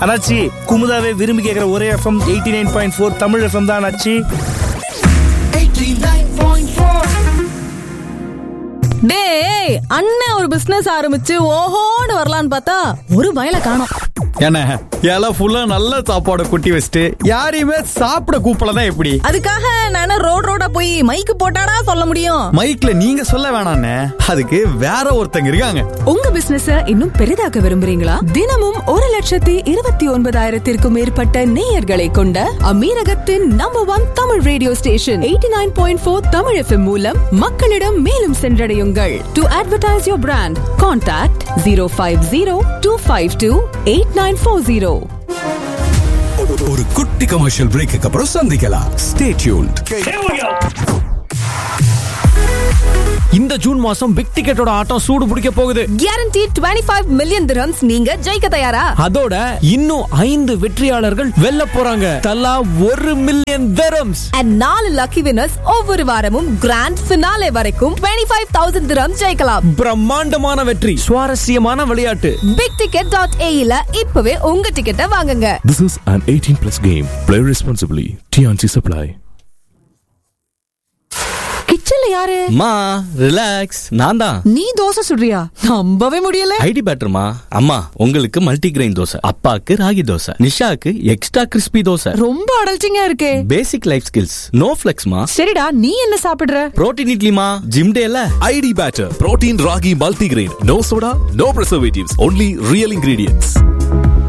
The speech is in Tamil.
அண்ணாச்சி குமுதாவே விரும்பி கேட்குற ஒரே எஃப்எம் 89.4 தமிழ் எஃப்எம் தான் அண்ணாச்சி. 89.4. டேய், அண்ணன் ஒரு பிசினஸ் ஆரம்பிச்சு ஓஹோன்னு வரலான்னு பார்த்தா ஒரு பயல காணோம். என்ன எல்லாம் ஃபுல்லா நல்ல சாப்பாடு கொட்டி வச்சுட்டு யாரையுமே சாப்பிட கூப்பிடலாம் எப்படி? அதுக்காக நானே ரோடா போய் மைக்கு போட்டாடா சொல்ல முடியும்? மைக்ல நீங்க சொல்ல வேணாண்ணே, அதுக்கு வேற ஒருத்தங்க இருக்காங்க. உங்க பிசினஸ இன்னும் பெரிதாக்க விரும்புறீங்களா? தினமும் 1,29,000 மேற்பட்ட நேயர்களை கொண்ட அமீரகத்தின் number 1 Tamil radio station 89.4 Tamil FM மூலம் மக்களிடம் மேலும் சென்றடையுங்கள். To advertise your brand, contact 050-252-8940. ஒரு குட்டி கமர்ஷியல் பிரேக்கு அப்புறம் சந்திக்கலாம். Stay tuned. இந்த ஜூன் மாசம் பிக் டிக்கெட்டோட ஆட்டம் சூடு பிடிக்க போகுது. Guaranteed 25 million dirhams. நீங்க ஜெயிக்க தயாரா? அதோட இன்னும் 5 வெற்றியாளர்கள் வெல்ல போறாங்க. தலா 1 million dirhams. And 4 lucky winners ஒவ்வொரு வாரமும் கிராண்ட் ஃபினாலே வரைக்கும் 25,000 dirhams ஜெயிக்கலாம். பிரம்மாண்டமான வெற்றி, சுவாரஸ்யமான விளையாட்டு. bigticket.ae ல இப்பவே உங்க டிக்கெட்டை வாங்குங்க. This is an 18+ game. Play responsibly. TNC Supply. கிச்சன்ல யாரு? மா ரிலாக்ஸ், நான் தான். நீ தோசை சுடுறியா? நம்பவே முடியல. ஐடி பேட்டர்மா. அம்மா உங்களுக்கு மல்டிகிரெயின் தோசை, அப்பாக்கு ராகி தோசை, நிஷாக்கு எக்ஸ்ட்ரா கிறிஸ்பி தோசை. ரொம்ப அடல்ச்சிங்கா இருக்கே. பேசிக் லைஃப் ஸ்கில்ஸ், நோ ஃபிளெக்ஸ்மா. சரிடா, நீ என்ன சாப்பிடுற? புரோட்டீன் இட்லிமா, ஜிம் டேல. ID Batter, protein ragi multigrain, no soda, no preservatives, only real ingredients.